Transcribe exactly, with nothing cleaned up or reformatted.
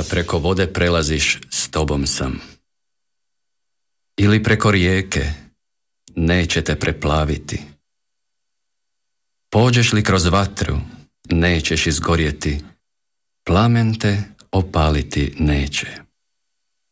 preko vode prelaziš, s tobom sam. Ili preko rijeke, neće te preplaviti. Pođeš li kroz vatru, nećeš izgorjeti, plamen te opaliti neće.